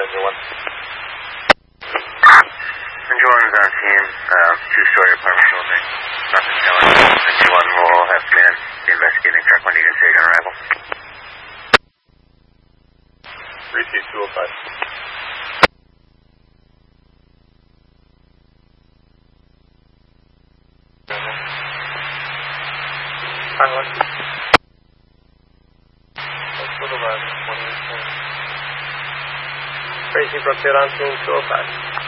Ranger 1. Ranger 1's on team, two-story apartment building. Nothing going on. Ranger 1 will have command investigating truck when you can say on arrival. Receive 205. Pilot. Supervisor, 2810. Tracy Brookfield on team 205.